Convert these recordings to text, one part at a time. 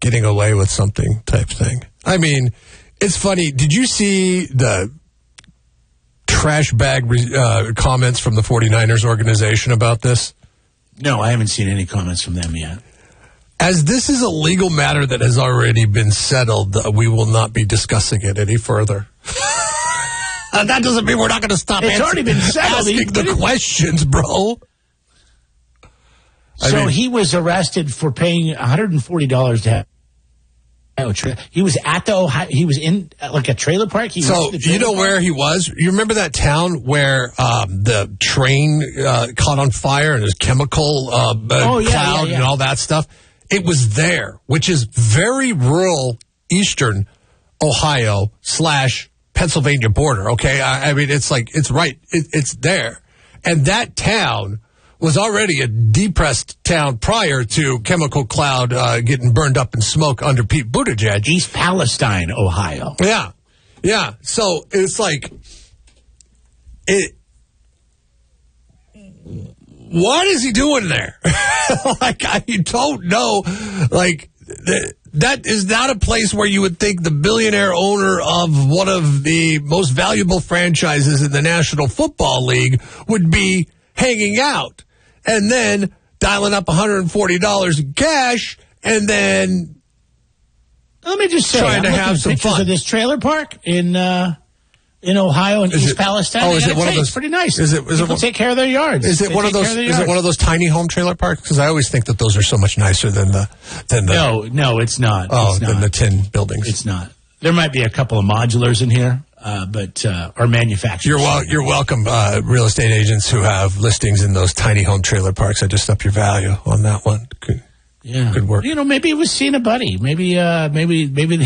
getting away with something type thing. I mean, it's funny. Did you see the trash bag comments from the 49ers organization about this? No, I haven't seen any comments from them yet. As this is a legal matter that has already been settled, we will not be discussing it any further. That doesn't mean we're not going to stop already been settled. Asking the questions, bro. So he was arrested for paying $140 to have. He was at the Ohio. He was in like a trailer park. So you know where he was? You remember that town where the train caught on fire and there's chemical cloud and all that stuff? It was there, which is very rural eastern Ohio / Pennsylvania border. Okay, I mean it's like it's right. It's there, and that town was already a depressed town prior to chemical cloud getting burned up in smoke under Pete Buttigieg. East Palestine, Ohio. Yeah. Yeah. So it's like, what is he doing there? Like, I don't know. Like, that is not a place where you would think the billionaire owner of one of the most valuable franchises in the National Football League would be hanging out. And then dialing up $140 in cash, and then let me just say, trying to have some fun of this trailer park in Ohio and East Palestine. Oh, is it one of those? It's pretty nice. People take care of their yards. Is it one of those? Is it one of those tiny home trailer parks? Because I always think that those are so much nicer than the. No, it's not. Oh, it's not. Than the tin buildings. It's not. There might be a couple of modulars in here. But or manufacturers. You're welcome, real estate agents who have listings in those tiny home trailer parks. I just up your value on that one. Good work. You know, maybe it was seeing a buddy. Maybe, who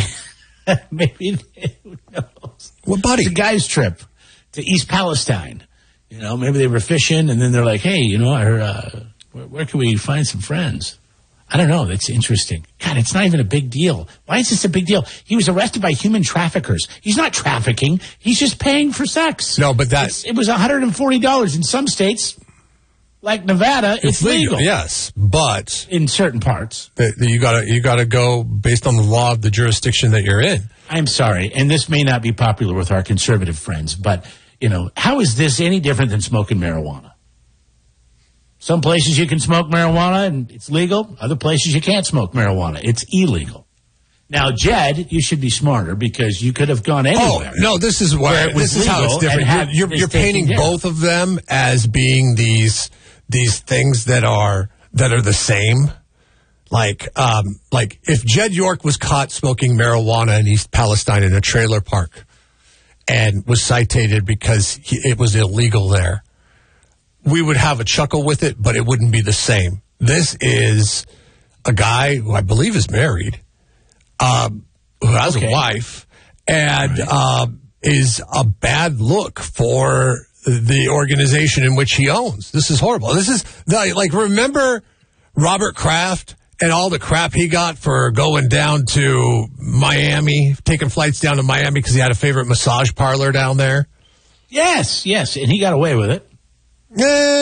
knows? What buddy? It's a guy's trip to East Palestine. You know, maybe they were fishing, and then they're like, "Hey, you know, where can we find some friends?" I don't know. That's interesting. God, it's not even a big deal. Why is this a big deal? He was arrested by human traffickers. He's not trafficking. He's just paying for sex. No, but it was $140 in some states, like Nevada. It's legal. Yes, but in certain parts, you gotta go based on the law of the jurisdiction that you're in. I'm sorry, and this may not be popular with our conservative friends, but you know, how is this any different than smoking marijuana? Some places you can smoke marijuana and it's legal. Other places you can't smoke marijuana. It's illegal. Now, Jed, you should be smarter because you could have gone anywhere. Oh, no, this is how it's different. You're painting both of them as being these things that are the same. Like if Jed York was caught smoking marijuana in East Palestine in a trailer park and was cited because it was illegal there, we would have a chuckle with it, but it wouldn't be the same. This is a guy who I believe is married, who has a wife, and is a bad look for the organization in which he owns. This is horrible. This is remember Robert Kraft and all the crap he got for going down to Miami, taking flights down to Miami because he had a favorite massage parlor down there? Yes, and he got away with it. He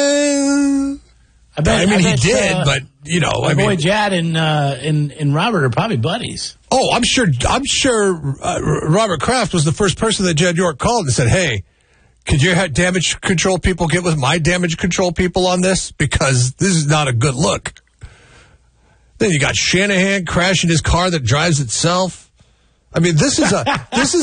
did, but you know, boy Jad and Robert are probably buddies. Oh, I'm sure. Robert Kraft was the first person that Jed York called and said, "Hey, could your damage control people get with my damage control people on this? Because this is not a good look." Then you got Shanahan crashing his car that drives itself. I mean, this is a.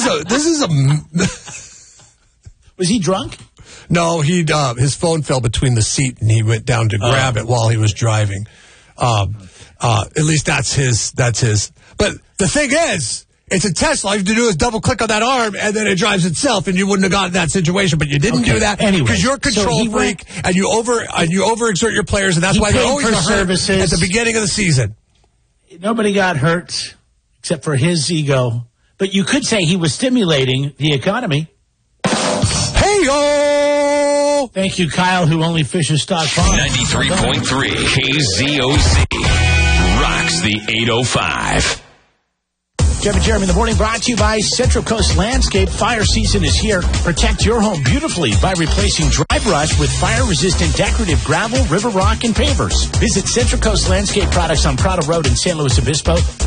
Was he drunk? No, his phone fell between the seat and he went down to grab it while he was driving. At least that's his. But the thing is, it's a Tesla. All you have to do is double click on that arm and then it drives itself and you wouldn't have gotten that situation. But you didn't do that because you're a control freak and you overexert your players, and that's why they're always hurt at the beginning of the season. Nobody got hurt except for his ego. But you could say he was stimulating the economy. Hey-o! Thank you, Kyle, who only fishes stock pond. 93.3 KZOZ rocks the 805. Jeff and Jeremy in the morning, brought to you by Central Coast Landscape. Fire season is here. Protect your home beautifully by replacing dry brush with fire-resistant decorative gravel, river rock, and pavers. Visit Central Coast Landscape Products on Prado Road in San Luis Obispo.